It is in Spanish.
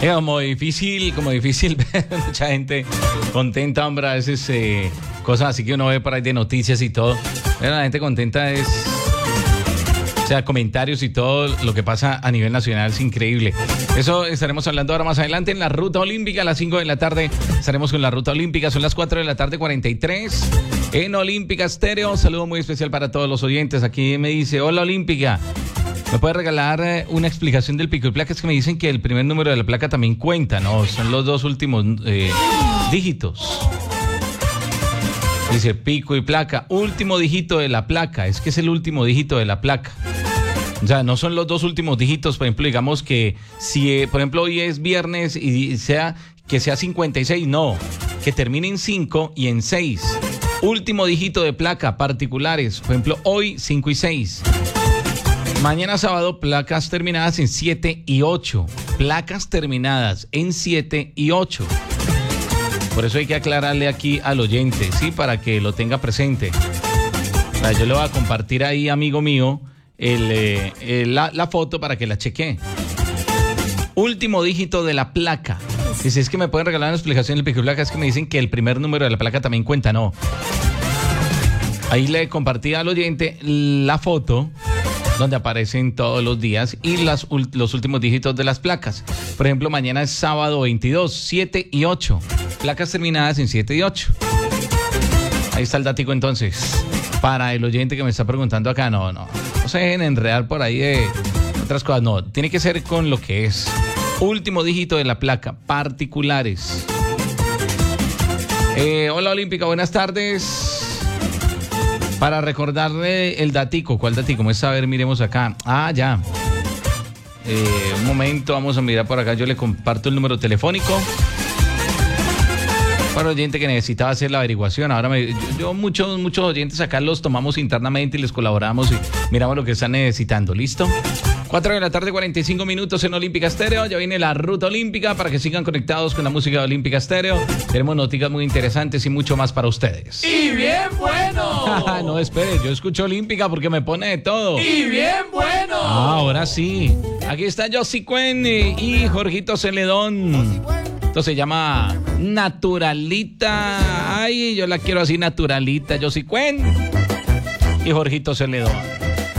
Como difícil ver mucha gente contenta, hombre, a veces cosas así que uno ve por ahí de noticias y todo. Pero la gente contenta es, o sea, comentarios y todo lo que pasa a nivel nacional es increíble. Eso estaremos hablando ahora más adelante en la Ruta Olímpica a las 5 de la tarde. Estaremos con la Ruta Olímpica, son las 4 de la tarde, 43 en Olímpica Estéreo. Un saludo muy especial para todos los oyentes. Aquí me dice, hola Olímpica. ¿Me puede regalar una explicación del pico y placa? Es que me dicen que el primer número de la placa también cuenta, ¿no? Son los dos últimos dígitos. Dice pico y placa, último dígito de la placa. Es que es el último dígito de la placa. O sea, no son los dos últimos dígitos. Por ejemplo, digamos que si, por ejemplo, hoy es viernes y sea 56, no. Que termine en 5 y en 6. Último dígito de placa, particulares. Por ejemplo, hoy 5 y 6. Mañana sábado, placas terminadas en 7 y 8. Placas terminadas en 7 y 8. Por eso hay que aclararle aquí al oyente, ¿sí? Para que lo tenga presente. O sea, yo le voy a compartir ahí, amigo mío, la foto para que la chequee. Último dígito de la placa. Y si es que me pueden regalar una explicación del pico y placa, es que me dicen que el primer número de la placa también cuenta, no. Ahí le compartí al oyente la foto donde aparecen todos los días y los últimos dígitos de las placas. Por ejemplo, mañana es sábado 22, 7 y 8. Placas terminadas en 7 y 8. Ahí está el dático entonces. Para el oyente que me está preguntando acá, no se dejen enredar por ahí de otras cosas. No, tiene que ser con lo que es. Último dígito de la placa, particulares. Hola Olímpica, buenas tardes. Para recordarle el datico, ¿cuál datico? Vamos a ver, miremos acá. Ah, ya. Un momento, vamos a mirar por acá. Yo le comparto el número telefónico para el oyente que necesitaba hacer la averiguación. Ahora muchos oyentes acá los tomamos internamente y les colaboramos y miramos lo que están necesitando. ¿Listo? 4 de la tarde, 45 minutos en Olímpica Estéreo. Ya viene la Ruta Olímpica para que sigan conectados con la música de Olímpica Estéreo. Tenemos noticias muy interesantes y mucho más para ustedes. ¡Y bien bueno! No, espere, yo escucho Olímpica porque me pone de todo. ¡Y bien bueno! Ahora sí. Aquí está Josie Cuen y Jorgito Celedón. Esto se llama Naturalita. Ay, yo la quiero así, Naturalita. Josie Cuen y Jorgito Celedón.